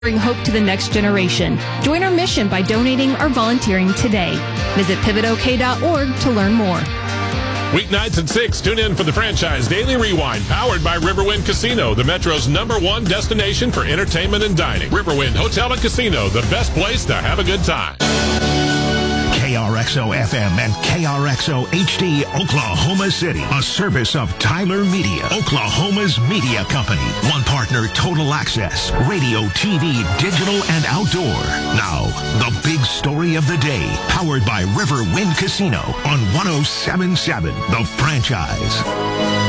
Bring hope to the next generation. Join our mission by donating or volunteering today. Visit pivotok.org to learn more. Weeknights at 6, tune in for the Franchise Daily Rewind, powered by Riverwind Casino, the Metro's #1 destination for entertainment and dining. Riverwind Hotel and Casino, the best place to have a good time. KRXO FM and KRXO HD, Oklahoma City. A service of Tyler Media, Oklahoma's media company. One partner, Total Access, radio, TV, digital, and outdoor. Now, the big story of the day, powered by Riverwind Casino on 107.7, The Franchise.